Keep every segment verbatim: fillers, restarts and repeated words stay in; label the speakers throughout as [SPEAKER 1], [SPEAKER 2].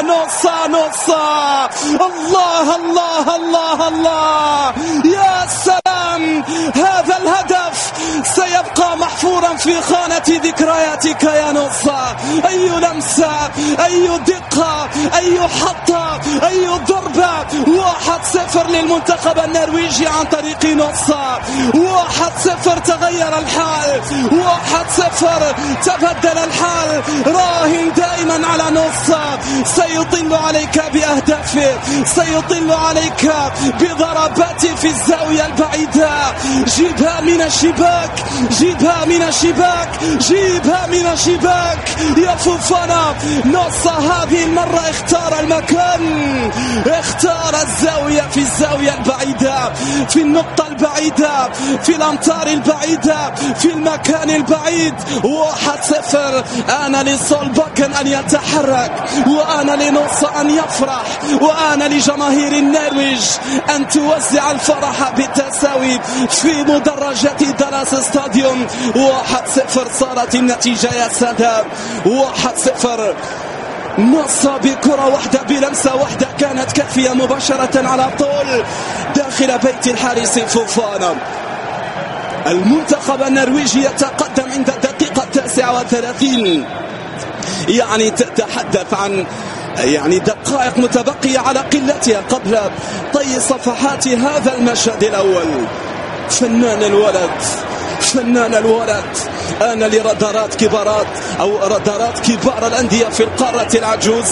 [SPEAKER 1] نوصا نوصا. الله الله الله الله، يا سلام، هذا الهدف سيبقى محفورا في خانة ذكرياتك يا نوصا. أي لمسة، أي دقة، أي حطة، أي ضربة. واحد صفر للمنتخب النرويجي عن طريق نوصا. واحد صفر تغير الحال، واحد صفر تبدل الحال. راهن دائما على نوصا، سيطل عليك بأهدافه، سيطل عليك بضربات في الزاوية البعيدة. جيبها من الشباك، جيبها من الشباك، جيبها من الشباك يا فوفانا. نوصا هذه المرة اختار المكان، اختار الزاوية، في الزاوية البعيدة، في النقطة البعيدة، في الأمتار البعيدة، في المكان البعيد. واحد صفر. أنا لسولباكن أن يتحرك، وأنا لنوصا أن يفرح، وأنا لجماهير النرويج أن توزع الفرح بالتساوي في مدرجات دالاس ستاديوم. واحد صفر صارت النتيجة يا سادة، واحد صفر. نوصا بكرة واحدة، بلمسة واحدة كانت كافية مباشرة على طول داخل بيت الحارس فوفانا. المنتخب النرويجي يتقدم عند الدقيقة التاسعة والثلاثين، يعني تتحدث عن يعني دقائق متبقية على قلتها قبل طي صفحات هذا المشهد الأول. فنان الولد، فنان الولد. أنا لرادارات كبارات أو رادارات كبار الأندية في القارة العجوز،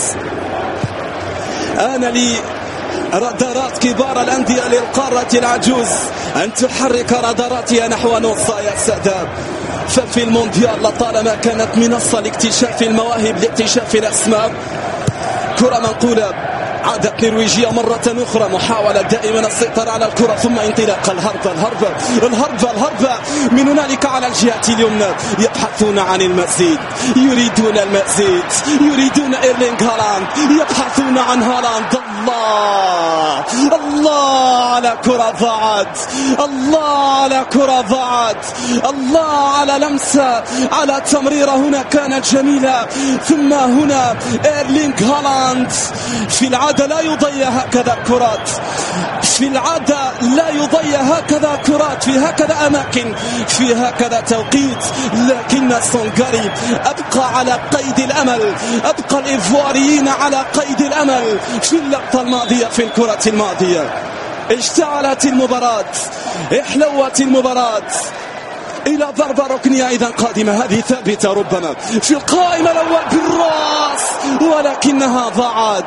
[SPEAKER 1] أنا لي رادارات كبار الأندية للقارة العجوز أن تحرك راداراتها نحو نوصا يا سادة. ففي المونديال لطالما كانت منصة لاكتشاف المواهب، لاكتشاف الأسماء. كرة منقولة، عادت نرويجيا مرة أخرى، محاولة دائما السيطرة على الكرة ثم انطلاق. الهربة الهربة الهربة الهربة من هنالك على الجهة اليمنى. يبحثون عن المزيد، يريدون المزيد، يريدون إيرلينغ هالاند، يبحثون عن هالاند. الله الله على كرة ضاعت، الله على كرة ضاعت، الله على لمسة، على تمريرة هنا كانت جميلة. ثم هنا إيرلينغ هالاند. في العادة لا يضيع هكذا كرات، في العادة لا يضيع هكذا كرات في هكذا أماكن، في هكذا توقيت. لكن سونغاري أبقى على قيد الأمل، أبقى الإيفواريين على قيد الأمل. في اللقطة الماضية، في الكرة الماضية، اشتعلت المباراة، احلوت المباراة إلى ضربة ركنية إذا قادمة. هذه ثابتة ربما في القائمة الأول بالرأس، ولكنها ضاعت.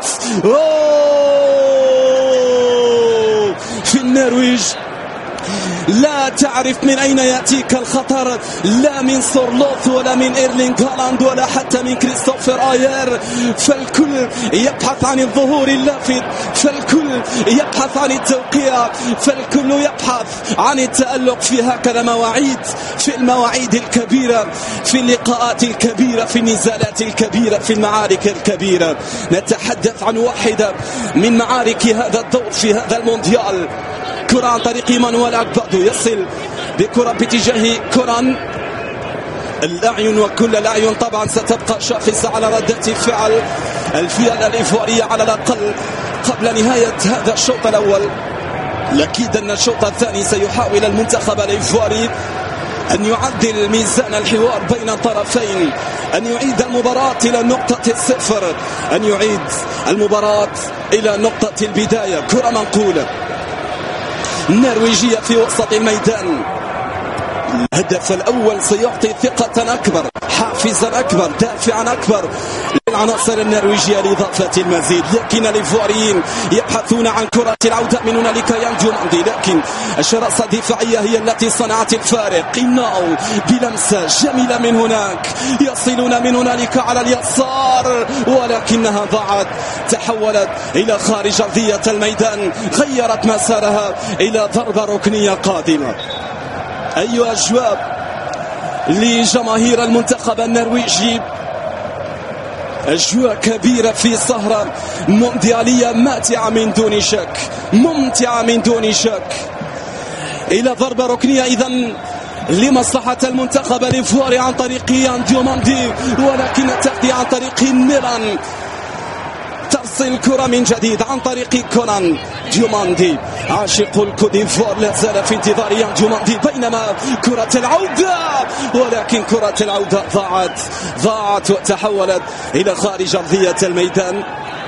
[SPEAKER 1] أوه، في النرويج لا تعرف من أين يأتيك الخطر، لا من سورلوث ولا من إيرلينغ هالاند ولا حتى من كريستوفر آير. فالكل يبحث عن الظهور اللافت، فالكل يبحث عن التوقيع، فالكل يبحث عن التألق في هكذا مواعيد، في المواعيد الكبيرة، في اللقاءات الكبيرة، في النزالات الكبيرة، في المعارك الكبيرة. نتحدث عن واحدة من معارك هذا الدور في هذا المونديال. كرة عن طريق مانويل أكبادو، يصل بكرة باتجاه كوران. الأعين وكل الأعين طبعا ستبقى شاخصة على ردة فعل الفئة الإيفوارية على الأقل قبل نهاية هذا الشوط الأول. لكن أن الشوط الثاني سيحاول المنتخب الإيفواري أن يعدل ميزان الحوار بين الطرفين، أن يعيد المباراة إلى نقطة الصفر، أن يعيد المباراة إلى نقطة البداية. كرة منقولة نرويجية في وسط الميدان. الهدف الأول سيعطي ثقة أكبر، حافزا أكبر، دافعا أكبر للعناصر النرويجية لإضافة المزيد. لكن الإيفواريين يبحثون عن كرة العودة من هنالك يانجو ماندي، لكن الشراسة الدفاعية هي التي صنعت الفارق. إناو بلمسة جميلة من هناك، يصلون من هنالك على اليسار ولكنها ضاعت، تحولت إلى خارج أرضية الميدان، غيرت مسارها إلى ضربة ركنية قادمة. أي أجواء لجماهير المنتخب النرويجي، أجواء كبيرة في سهرة مونديالية ماتعة من دون شك، ممتعة من دون شك. إلى ضربة ركنية إذن لمصلحة المنتخب الإيفواري عن طريق يان ديوماندي، ولكن التغطية عن طريق ميلان. يصل الكرة من جديد عن طريق كونان ديوماندي. عاشق الكوديفوار لا زال في انتظار يان ديوماندي، بينما كرة العودة، ولكن كرة العودة ضاعت ضاعت وتحولت إلى خارج أرضية الميدان،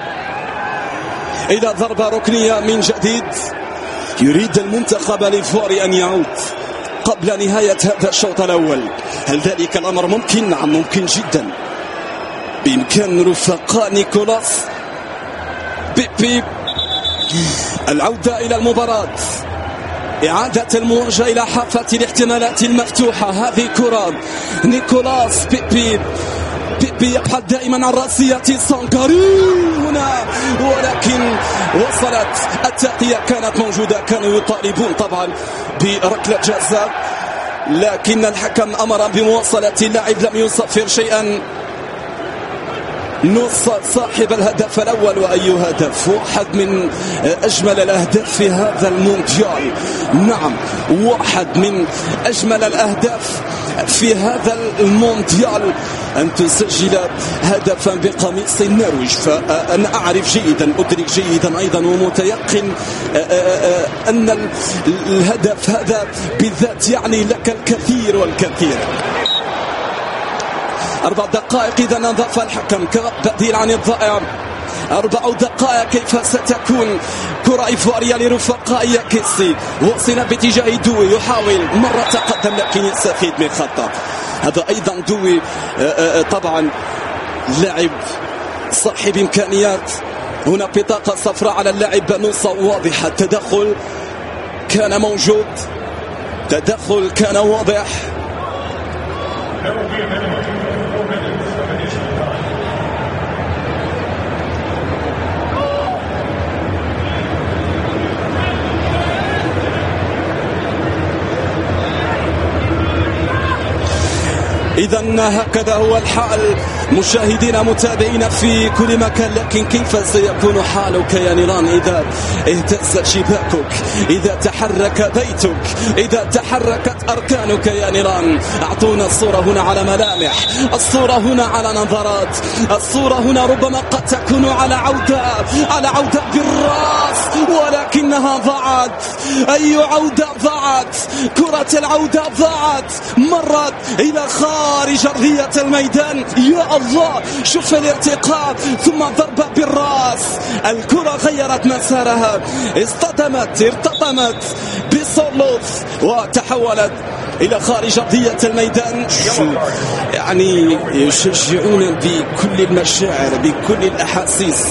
[SPEAKER 1] إلى ضربة ركنية من جديد. يريد المنتخب الإيفواري أن يعود قبل نهاية هذا الشوط الأول. هل ذلك الأمر ممكن؟ نعم ممكن جدا. بإمكان رفقاء نيكولاس بيبي العودة إلى المباراة، إعادة المواجهة إلى حافة الاحتمالات المفتوحة. هذه كرة نيكولاس بيبي بيبي يبحث دائما عن رأسية سانغاري هنا، ولكن وصلت التغطية كانت موجودة. كانوا يطالبون طبعا بركلة جزاء، لكن الحكم أمر بمواصلة اللاعب، لم يصفر شيئا. نص صاحب الهدف الأول، وأي هدف، واحد من أجمل الأهداف في هذا المونديال. نعم واحد من أجمل الأهداف في هذا المونديال، أن تسجل هدفا بقميص النرويج. فأنا أعرف جيدا، أدرك جيدا أيضا ومتيقن أن الهدف هذا بالذات يعني لك الكثير والكثير. أربع دقائق إذا أضاف الحكم كبديل عن الضائع. أربع دقائق كيف ستكون كرة إيفوارية لرفقاء كيسي. وصل باتجاه دوي، يحاول مرة تقدم لكن يستفيد من خطأ. هذا أيضا دوي طبعا لاعب صاحب إمكانيات. هنا بطاقة صفراء على اللاعب نص واضحة. التدخل كان موجود، تدخل كان واضح. إذن هكذا هو الحال مشاهدينا متابعين في كل مكان. لكن كيف سيكون حالك يا نيران إذا اهتزت شباكك، إذا تحرك بيتك، إذا تحركت أركانك يا نيران؟ أعطونا الصورة هنا على ملامح، الصورة هنا على نظرات، الصورة هنا ربما قد تكون على عودة، على عودة بالرأس، ولكنها ضاعت. أي عودة ضاعت؟ كرة العودة ضاعت، مرت إلى خارج أرضية الميدان. يا الله، شوف الارتقاء ثم ضربة بالرأس. الكرة غيرت مسارها، اصطدمت ارتطمت بسورلوث وتحولت إلى خارج أرضية الميدان. يعني يشجعون بكل المشاعر، بكل الأحاسيس.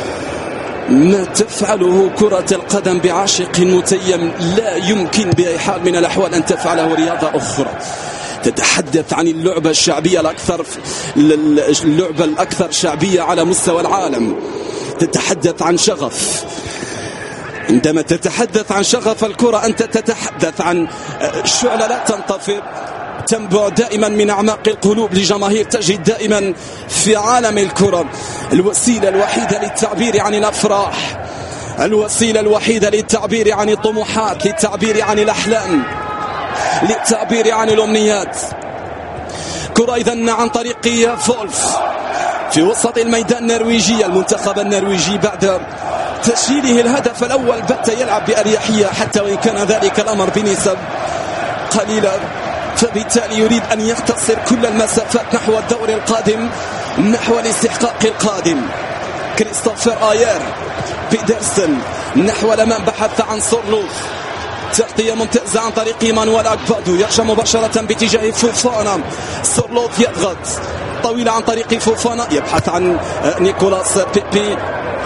[SPEAKER 1] ما تفعله كرة القدم بعاشق متيم لا يمكن بأي حال من الأحوال أن تفعله رياضة أخرى. تتحدث عن اللعبة الشعبية الأكثر اللعبة الأكثر شعبية على مستوى العالم. تتحدث عن شغف. عندما تتحدث عن شغف الكرة أنت تتحدث عن شعلة لا تنطفئ، تنبع دائما من أعماق القلوب لجماهير. تجد دائما في عالم الكرة الوسيلة الوحيدة للتعبير عن الأفراح، الوسيلة الوحيدة للتعبير عن الطموحات، للتعبير عن الأحلام، للتعبير عن الأمنيات. كرة إذن عن طريق فولف في وسط الميدان النرويجي. المنتخب النرويجي بعد تسجيله الهدف الأول بات يلعب بأريحية، حتى وإن كان ذلك الأمر بنسب قليلة، فبالتالي يريد أن يختصر كل المسافات نحو الدور القادم، نحو الاستحقاق القادم. كريستوفر آير بيدرسن نحو الأمام، بحث عن سورلوث. تغطية ممتازة عن طريق مانويل أكبادو، يرجع مباشرة باتجاه فوفانا. سورلوث يضغط طويلة عن طريق فوفانا، يبحث عن نيكولاس بيبي.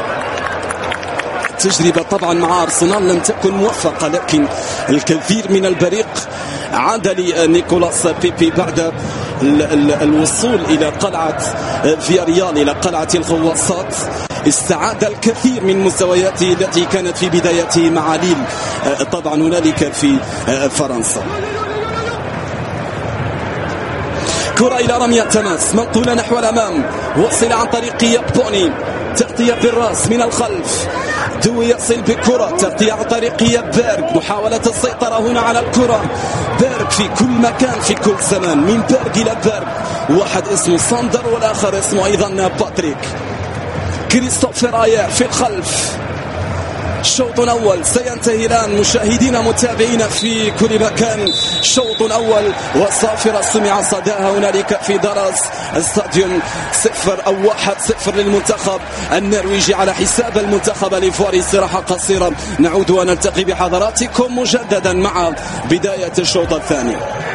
[SPEAKER 1] تجربة طبعا مع أرسنال لم تكن موفقة، لكن الكثير من البريق عاد لنيكولاس بيبي بعد ال ال الوصول إلى قلعة فياريال، إلى قلعة الغواصات. استعاد الكثير من مستوياته التي كانت في بدايته مع ليل طبعا هنالك في فرنسا. كرة إلى رمية تماس منقولة نحو الأمام، وصل عن طريق يابوني. تغطية بالرأس من الخلف، دوي يصل بكرة. تغطية عن طريق بيرغ، محاولة السيطرة هنا على الكرة. بيرغ في كل مكان في كل زمان، من بيرغ إلى بيرغ. واحد اسمه ساندر والآخر اسمه أيضا باتريك. كريستوفر آير في الخلف. شوط أول سينتهي الآن مشاهدينا متابعينا في كل مكان. شوط أول وصافرة سمع صداها هنالك في درز استاديوم. صفر أو واحد صفر للمنتخب النرويجي على حساب المنتخب الإيفواري. استراحة قصيرة نعود ونلتقي بحضراتكم مجددا مع بداية الشوط الثاني.